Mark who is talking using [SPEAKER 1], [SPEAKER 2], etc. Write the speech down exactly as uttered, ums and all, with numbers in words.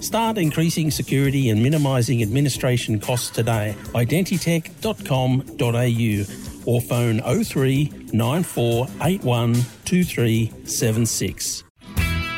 [SPEAKER 1] Start increasing security and minimising administration costs today. Identitech dot com dot a u or phone oh three nine four eight one two three seven six.